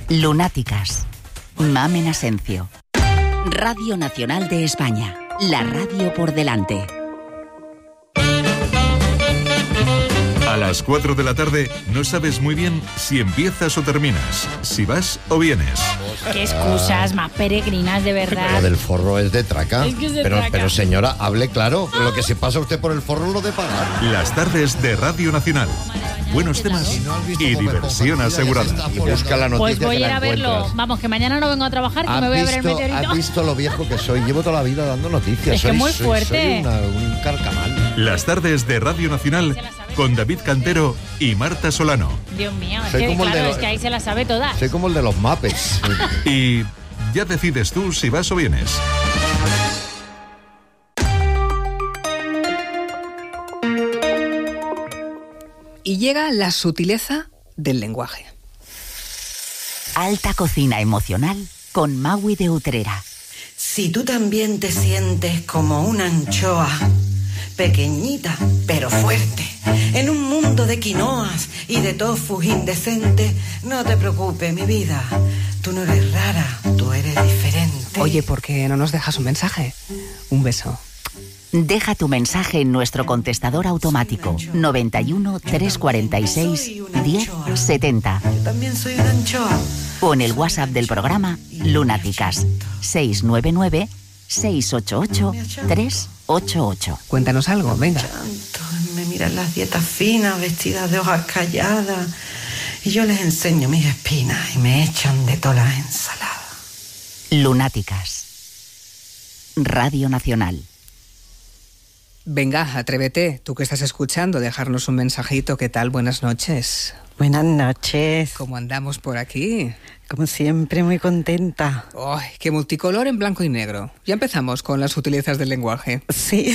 Lunáticas. Mamen Asencio. Radio Nacional de España. La radio por delante. A las 4 de la tarde no sabes muy bien si empiezas o terminas, si vas o vienes. Qué excusas más peregrinas, de verdad. Lo del forro es de traca. Es que es de pero, traca. pero señora, hable claro. Lo que se pasa usted por el forro lo de pagar. Las tardes de Radio Nacional. Buenos temas y diversión asegurada. Y busca la noticia Pues voy que a ir la a verlo. encuentras. Vamos, que mañana no vengo a trabajar, que me voy a ver el meteorito. ¿Has visto lo viejo que soy? Llevo toda la vida dando noticias. Es que es muy fuerte. Soy un carcamal. Las tardes de Radio Nacional con David Cantero y Marta Solano. Dios mío, es Soy que, como el de claro, los- es que ahí se las sabe todas. Soy como el de los Muppets. Y ya decides tú si vas o vienes. Y llega la sutileza del lenguaje. Alta cocina emocional con Maui de Utrera. Si tú también te sientes como una anchoa, pequeñita pero fuerte, en un mundo de quinoas y de tofus indecentes, no te preocupes, mi vida. Tú no eres rara, tú eres diferente. Oye, ¿por qué no nos dejas un mensaje? Un beso. Deja tu mensaje en nuestro contestador automático 91 346 1070 Yo también soy una anchoa. o en el WhatsApp del programa Lunáticas 699 688 388. Cuéntanos algo, venga. Tanto, me miran las dietas finas, vestidas de hojas calladas, y yo les enseño mis espinas y me echan de todas las ensaladas. Lunáticas. Radio Nacional. Venga, atrévete, tú que estás escuchando, dejarnos un mensajito. ¿Qué tal? Buenas noches. Buenas noches. ¿Cómo andamos por aquí? Como siempre, muy contenta. ¡Ay, qué multicolor en blanco y negro! Ya empezamos con las sutilezas del lenguaje. Sí.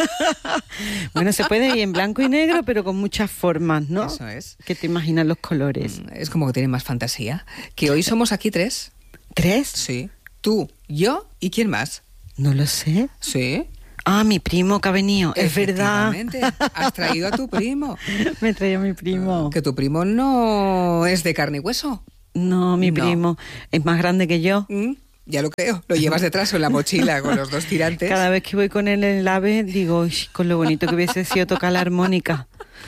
Bueno, se puede ir en blanco y negro, pero con muchas formas, ¿no? Eso es. ¿Qué te imaginas los colores? Es como que tiene más fantasía. Que hoy somos aquí tres. ¿Tres? Sí. Tú, yo y ¿quién más? No lo sé. Sí. Ah, mi primo que ha venido. Es verdad. Efectivamente. Has traído a tu primo. Me traía mi primo. Que tu primo no es de carne y hueso. No, mi No. primo es más grande que yo. Ya lo creo. Lo llevas detrás o en la mochila con los dos tirantes. Cada vez que voy con él en el AVE, digo, "Uy, con lo bonito que hubiese sido tocar la armónica".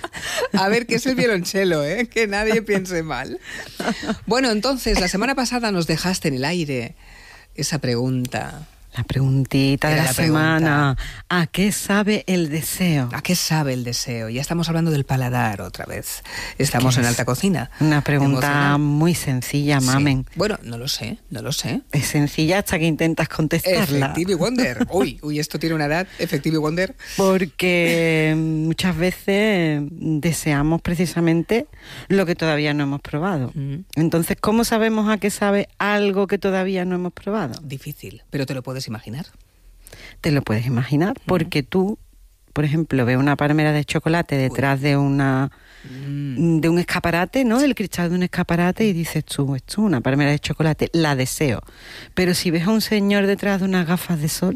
A ver, ¿qué es el violonchelo, eh? Que nadie piense mal. Bueno, entonces, la semana pasada nos dejaste en el aire esa pregunta. La preguntita de Era la la pregunta. semana. ¿A qué sabe el deseo? ¿A qué sabe el deseo? Ya estamos hablando del paladar otra vez. Estamos en alta cocina. Una pregunta Emocional. muy sencilla, Sí. mamen. Bueno, no lo sé. Es sencilla hasta que intentas contestarla. Effective Wonder. Uy, esto tiene una edad. Effective Wonder. Porque muchas veces deseamos precisamente lo que todavía no hemos probado. Entonces, ¿cómo sabemos a qué sabe algo que todavía no hemos probado? Difícil, pero te lo puedes imaginar. Te lo puedes imaginar, porque tú, por ejemplo, ves una palmera de chocolate detrás de una de un escaparate, ¿no? Del cristal de un escaparate y dices tú, esto es una palmera de chocolate, la deseo. Pero si ves a un señor detrás de unas gafas de sol,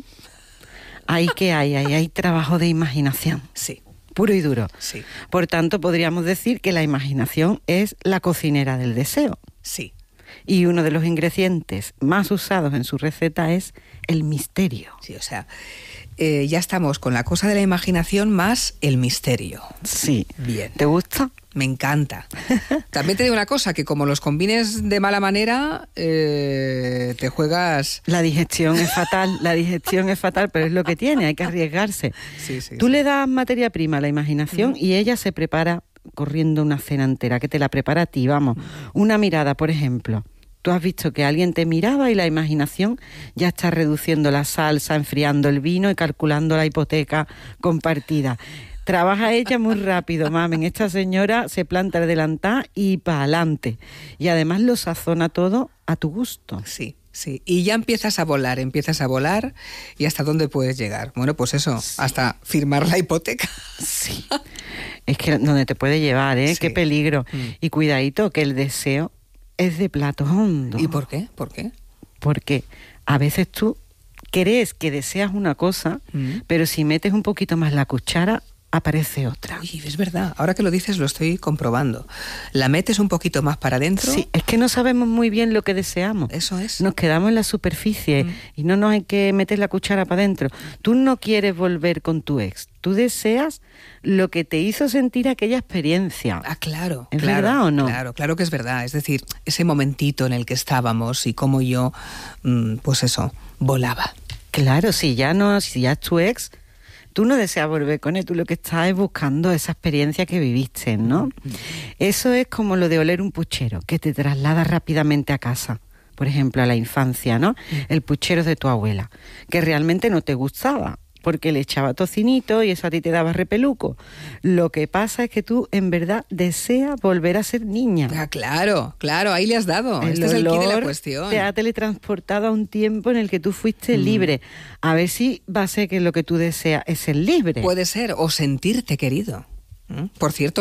ahí que hay trabajo de imaginación. Sí. Puro y duro. Sí. Por tanto, podríamos decir que la imaginación es la cocinera del deseo. Sí. Y uno de los ingredientes más usados en su receta es el misterio. Sí, o sea, ya estamos con la cosa de la imaginación más el misterio. Sí. Bien. ¿Te gusta? Me encanta. También te digo una cosa, que como los combines de mala manera, te juegas... La digestión es fatal, pero es lo que tiene, hay que arriesgarse. Sí, sí, Tú sí. le das materia prima a la imaginación y ella se prepara corriendo una cena entera, que te la prepara a ti, vamos. Una mirada, por ejemplo. Tú has visto que alguien te miraba y la imaginación ya está reduciendo la salsa, enfriando el vino y calculando la hipoteca compartida. Trabaja ella muy rápido, mamen. Esta señora se planta el delantal y para adelante. Y además lo sazona todo a tu gusto. Sí, sí. Y ya empiezas a volar y ¿hasta dónde puedes llegar? Bueno, pues eso, hasta firmar la hipoteca. Sí. Es que donde te puede llevar, ¿eh? Sí. Qué peligro. Y cuidadito, que el deseo es de plato hondo. ¿Y por qué? ¿Por qué? Porque a veces tú crees que deseas una cosa, pero si metes un poquito más la cuchara, aparece otra. Uy, es verdad, ahora que lo dices lo estoy comprobando. La metes un poquito más para adentro. Sí, es que no sabemos muy bien lo que deseamos. Eso es. Nos quedamos en la superficie y no nos hay que meter la cuchara para adentro. Tú no quieres volver con tu ex, tú deseas lo que te hizo sentir aquella experiencia. Ah, claro. ¿Es verdad o no? Claro que es verdad. Es decir, ese momentito en el que estábamos y cómo yo, pues eso, volaba. Claro, si ya es tu ex, tú no deseas volver con él, tú lo que estás es buscando esa experiencia que viviste, ¿no? Eso es como lo de oler un puchero, que te traslada rápidamente a casa. Por ejemplo, a la infancia, ¿no? El puchero de tu abuela, que realmente no te gustaba, porque le echaba tocinito y eso a ti te daba repeluco. Lo que pasa es que tú, en verdad, deseas volver a ser niña. Ah, claro, ahí le has dado. El este es el quid de la olor cuestión. te ha teletransportado a un tiempo en el que tú fuiste libre. A ver si va a ser que lo que tú deseas es ser libre. Puede ser, o sentirte querido. Por cierto,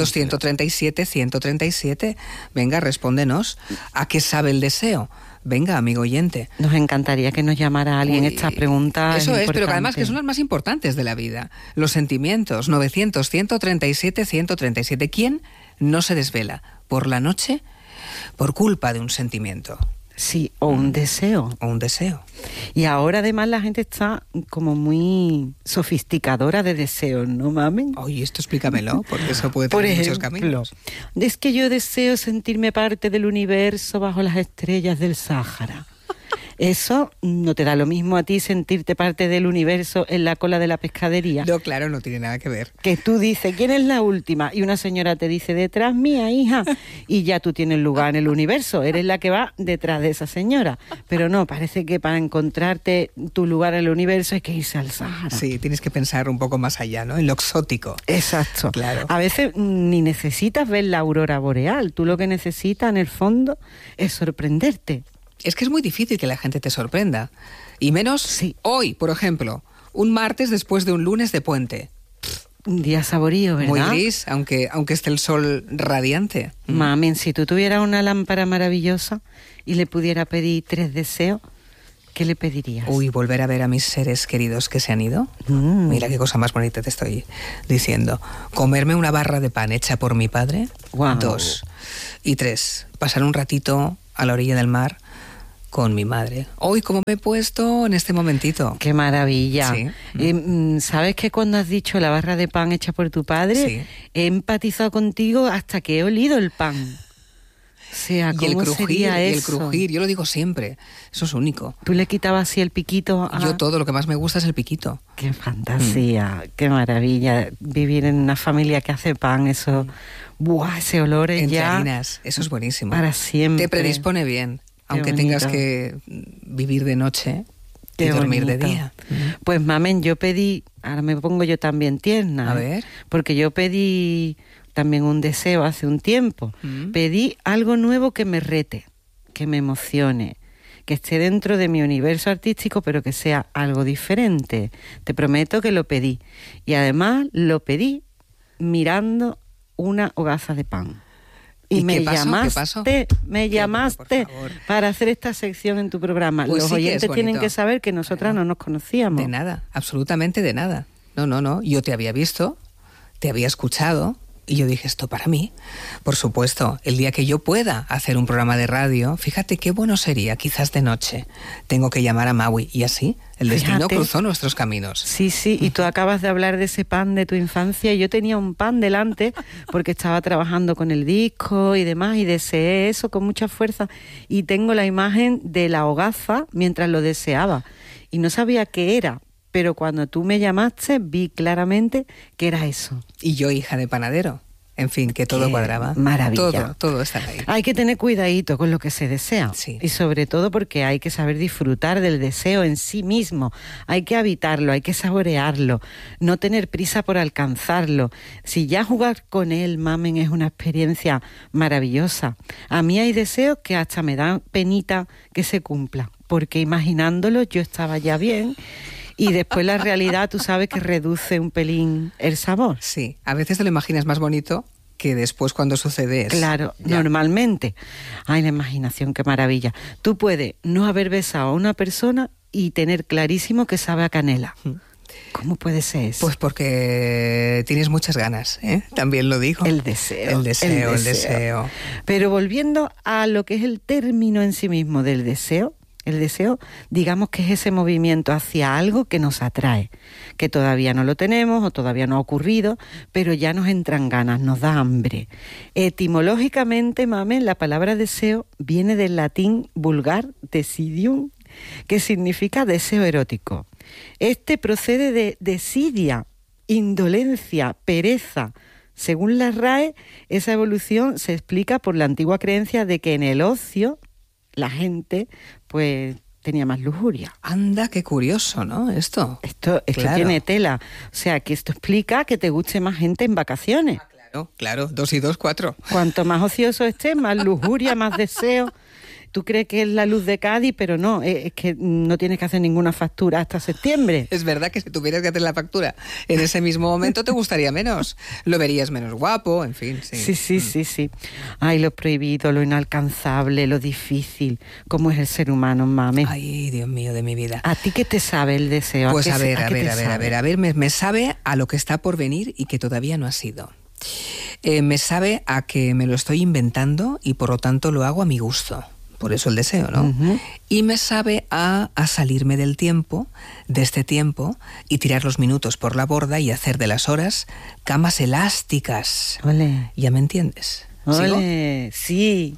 900-137-137. Venga, respóndenos. ¿A qué sabe el deseo? Venga, amigo oyente. Nos encantaría que nos llamara alguien esta pregunta. Eso es, pero que además importante. que son las más importantes de la vida. Los sentimientos. 900-137-137. ¿Quién no se desvela por la noche por culpa de un sentimiento? Sí, o un deseo. O un deseo. Y ahora además la gente está como muy sofisticadora de deseos, ¿no, mamen? Oye, esto explícamelo, porque eso puede Por tener ejemplo, muchos caminos. Es que yo deseo sentirme parte del universo bajo las estrellas del Sáhara. Eso no te da lo mismo a ti sentirte parte del universo en la cola de la pescadería. No, claro, no tiene nada que ver. Que tú dices, ¿quién es la última? Y una señora te dice, detrás mía, hija. Y ya tú tienes lugar en el universo. Eres la que va detrás de esa señora. Pero no, parece que para encontrarte tu lugar en el universo hay que irse al Sáhara. Sí, tienes que pensar un poco más allá, ¿no? En lo exótico. Exacto. Claro. A veces ni necesitas ver la aurora boreal. Tú lo que necesitas, en el fondo, es sorprenderte. Es que es muy difícil que la gente te sorprenda. Y menos hoy, por ejemplo, un martes después de un lunes de puente. Un día saborío, ¿verdad? Muy gris, aunque esté el sol radiante. Mamen, si tú tuvieras una lámpara maravillosa y le pudiera pedir 3 deseos, ¿qué le pedirías? Uy, volver a ver a mis seres queridos que se han ido. Mira qué cosa más bonita te estoy diciendo. Comerme una barra de pan hecha por mi padre. Wow. 2. Y 3. Pasar un ratito a la orilla del mar con mi madre. Hoy, ¿cómo me he puesto en este momentito? ¡Qué maravilla! Sí. ¿Sabes que cuando has dicho la barra de pan hecha por tu padre, Sí. he empatizado contigo hasta que he olido el pan? O sea, Y el ¿cómo crujir, sería y el eso? crujir. Yo lo digo siempre. Eso es único. Tú le quitabas así el piquito a... Yo todo lo que más me gusta es el piquito. ¡Qué fantasía! ¡Qué maravilla! Vivir en una familia que hace pan, eso... ¡Buah! Ese olor es Entre ya... harinas. Eso es buenísimo. Para siempre. Te predispone bien. Aunque bonito. tengas que vivir de noche y Qué dormir bonito. de día. Pues mamen, yo pedí, ahora me pongo yo también tierna, A ver. porque yo pedí también un deseo hace un tiempo. Pedí algo nuevo que me rete, que me emocione, que esté dentro de mi universo artístico, pero que sea algo diferente. Te prometo que lo pedí. Y además lo pedí mirando una hogaza de pan. ¿Y me qué pasó? llamaste, ¿Qué pasó? me Qué llamaste bueno, por favor. para hacer esta sección en tu programa. Pues Los sí que es oyentes tienen bonito. que saber que nosotras no nos conocíamos. De nada, absolutamente de nada. No. Yo te había visto, te había escuchado y yo dije, esto para mí. Por supuesto, el día que yo pueda hacer un programa de radio, fíjate qué bueno sería, quizás de noche. Tengo que llamar a Maui y así el destino Fíjate. cruzó nuestros caminos. Sí, y tú acabas de hablar de ese pan de tu infancia y yo tenía un pan delante porque estaba trabajando con el disco y demás y deseé eso con mucha fuerza y tengo la imagen de la hogaza mientras lo deseaba y no sabía qué era, pero cuando tú me llamaste vi claramente que era eso. Y yo, hija de panadero. En fin, que todo Qué cuadraba. maravilla. Todo está ahí. Hay que tener cuidadito con lo que se desea. Sí. Y sobre todo porque hay que saber disfrutar del deseo en sí mismo. Hay que habitarlo, hay que saborearlo, no tener prisa por alcanzarlo. Si ya jugar con él, mamen, es una experiencia maravillosa. A mí hay deseos que hasta me dan penita que se cumpla, porque imaginándolo yo estaba ya bien. Y después la realidad, tú sabes que reduce un pelín el sabor. Sí, a veces te lo imaginas más bonito que después cuando sucede es. Claro, Ya. normalmente. Ay, la imaginación, qué maravilla. Tú puedes no haber besado a una persona y tener clarísimo que sabe a canela. ¿Cómo puede ser eso? Pues porque tienes muchas ganas, ¿eh? También lo digo. El deseo. El deseo. Pero volviendo a lo que es el término en sí mismo del deseo, el deseo, digamos que es ese movimiento hacia algo que nos atrae, que todavía no lo tenemos o todavía no ha ocurrido, pero ya nos entran ganas, nos da hambre. Etimológicamente, Mamen, la palabra deseo viene del latín vulgar desidium, que significa deseo erótico. Este procede de desidia, indolencia, pereza. Según la RAE, esa evolución se explica por la antigua creencia de que en el ocio la gente pues tenía más lujuria. Anda, qué curioso, ¿no? Esto claro. Tiene tela. O sea, que esto explica que te guste más gente en vacaciones. Claro, 2 y 2, 4. Cuanto más ocioso estés, más lujuria, más deseo. Tú crees que es la luz de Cádiz, pero no, es que no tienes que hacer ninguna factura hasta septiembre. Es verdad que si tuvieras que hacer la factura en ese mismo momento te gustaría menos, lo verías menos guapo, en fin. Sí. Ay, lo prohibido, lo inalcanzable, lo difícil, cómo es el ser humano, mame. Ay, Dios mío de mi vida. ¿A ti qué te sabe el deseo? Pues a ver, me sabe a lo que está por venir y que todavía no ha sido. Me sabe a que me lo estoy inventando y por lo tanto lo hago a mi gusto. Por eso el deseo, ¿no? Uh-huh. Y me sabe a salirme del tiempo, de este tiempo, y tirar los minutos por la borda y hacer de las horas camas elásticas. Ole. ¿Ya me entiendes? Ole, sí.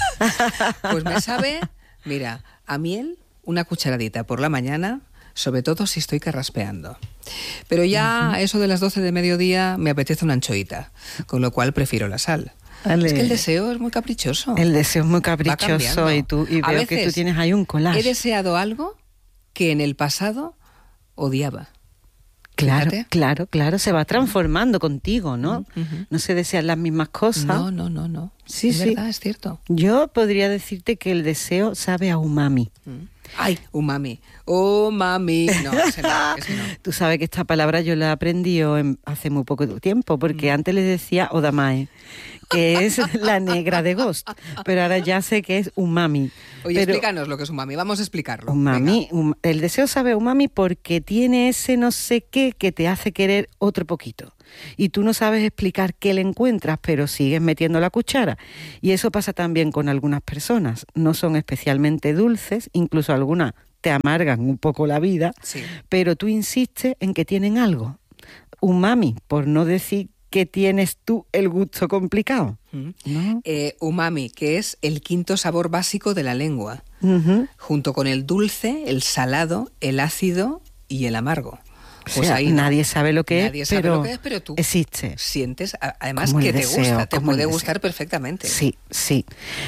Pues me sabe, mira, a miel, una cucharadita por la mañana, sobre todo si estoy carraspeando. Pero ya a eso de las 12 de mediodía me apetece una anchoita, con lo cual prefiero la sal. Vale. Es que el deseo es muy caprichoso. El deseo es muy caprichoso y veo que tú tienes ahí un collage. He deseado algo que en el pasado odiaba. Claro, Fíjate. claro, se va transformando contigo, ¿no? Uh-huh. No se desean las mismas cosas. No. Sí, es verdad, es cierto. Yo podría decirte que el deseo sabe a umami. Ay, umami. Oh, mami. No, ese no. Tú sabes que esta palabra yo la aprendí hace muy poco tiempo, porque antes les decía odamae, que es la negra de Ghost, pero ahora ya sé que es umami. Oye, explícanos lo que es umami, vamos a explicarlo. Umami, el deseo sabe a umami porque tiene ese no sé qué que te hace querer otro poquito. Y tú no sabes explicar qué le encuentras, pero sigues metiendo la cuchara. Y eso pasa también con algunas personas. No son especialmente dulces, incluso algunas te amargan un poco la vida, sí. Pero tú insistes en que tienen algo. Umami, por no decir que tienes tú el gusto complicado. ¿No? Umami, que es el quinto sabor básico de la lengua, junto con el dulce, el salado, el ácido y el amargo. Pues o sea, ahí nadie sabe lo que es, pero tú existe. Sientes, además, que te gusta, te puede gustar perfectamente. Sí.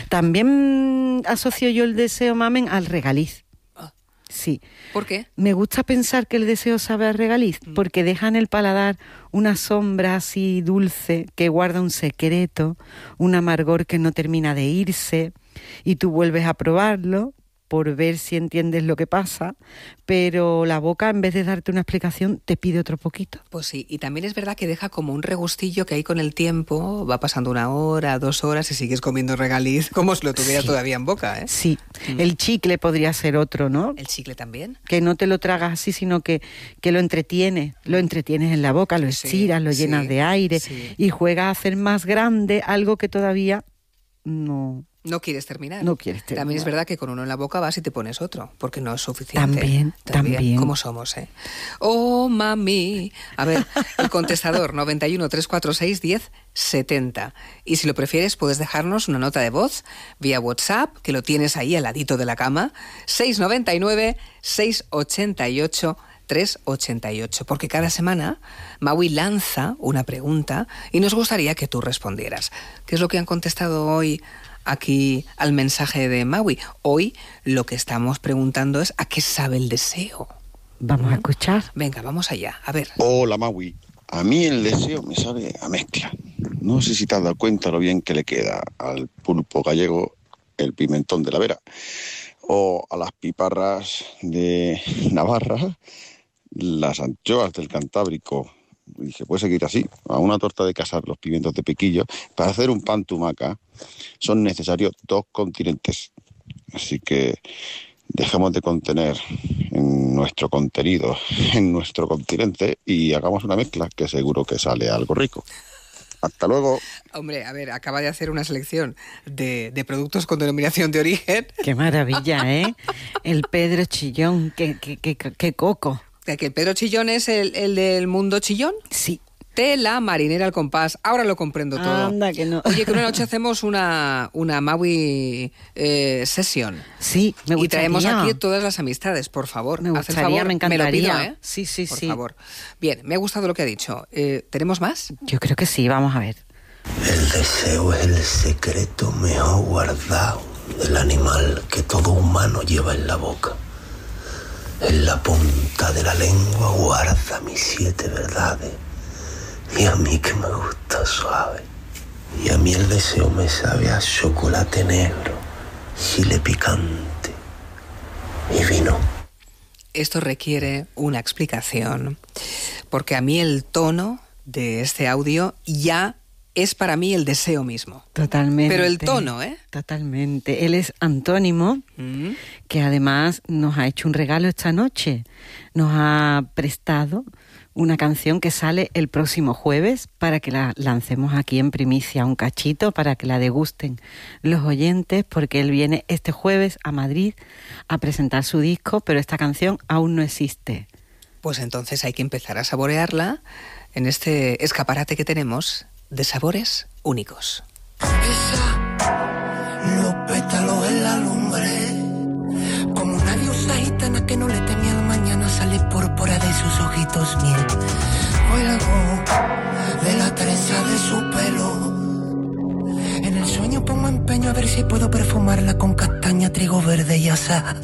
También asocio yo el deseo, mamen, al regaliz. Sí. ¿Por qué? Me gusta pensar que el deseo sabe a regaliz, porque deja en el paladar una sombra así dulce que guarda un secreto, un amargor que no termina de irse, y tú vuelves a probarlo por ver si entiendes lo que pasa, pero la boca, en vez de darte una explicación, te pide otro poquito. Pues sí, y también es verdad que deja como un regustillo que ahí con el tiempo va pasando 1 hora, 2 horas y sigues comiendo regaliz como si lo tuviera todavía en boca, ¿eh? Sí, el chicle podría ser otro, ¿no? ¿El chicle también? Que no te lo tragas así, sino que lo entretienes en la boca, lo estiras, lo llenas de aire y juegas a hacer más grande algo que todavía no quieres terminar. También es verdad que con uno en la boca vas y te pones otro, porque no es suficiente. También. ¿Cómo somos, eh? Oh, mami. A ver, el contestador 91 346 10 70. Y si lo prefieres, puedes dejarnos una nota de voz vía WhatsApp, que lo tienes ahí al ladito de la cama, 699 688 388, porque cada semana Maui lanza una pregunta y nos gustaría que tú respondieras. ¿Qué es lo que han contestado hoy aquí al mensaje de Maui? Hoy lo que estamos preguntando es ¿a qué sabe el deseo? Vamos a escuchar. Venga, vamos allá, a ver. Hola Maui, a mí el deseo me sabe a mezcla. No sé si te has dado cuenta lo bien que le queda al pulpo gallego el pimentón de la Vera, o a las piparras de Navarra las anchoas del Cantábrico, y se puede seguir así, a una torta de casar los pimientos de piquillo. Para hacer un pan tumaca son necesarios 2 continentes, así que dejemos de contener nuestro contenido en nuestro continente y hagamos una mezcla que seguro que sale algo rico. Hasta luego. Hombre, a ver, acaba de hacer una selección de productos con denominación de origen. Qué maravilla, ¿eh? El Pedro Chillón, qué coco. ¿Que el Pedro Chillón es el del mundo chillón? Sí. Tela, marinera al compás. Ahora lo comprendo todo. Anda, que no. Oye, que una noche hacemos una Maui sesión. Sí, me gustaría. Y traemos aquí todas las amistades, por favor. Me Haz el gustaría, favor, me encantaría. Me lo pido, ¿eh? Sí, por favor. Bien, me ha gustado lo que ha dicho. ¿Tenemos más? Yo creo que sí, vamos a ver. El deseo es el secreto mejor guardado del animal que todo humano lleva en la boca. En la punta de la lengua guarda mis 7 verdades. Y a mí que me gusta suave. Y a mí el deseo me sabe a chocolate negro, chile picante y vino. Esto requiere una explicación, porque a mí el tono de este audio ya es para mí el deseo mismo. Totalmente. Pero el tono, ¿eh? Totalmente. Él es Antónimo, que además nos ha hecho un regalo esta noche. Nos ha prestado una canción que sale el próximo jueves para que la lancemos aquí en primicia, un cachito, para que la degusten los oyentes, porque él viene este jueves a Madrid a presentar su disco, pero esta canción aún no existe. Pues entonces hay que empezar a saborearla en este escaparate que tenemos de sabores únicos. Los pétalos en la lumbre, como una diosa gitana que no le temía al mañana, sale púrpura de sus ojitos miel. Fue la voz de la trenza de su pelo. En el sueño pongo empeño a ver si puedo perfumarla con castaña, trigo verde y asada.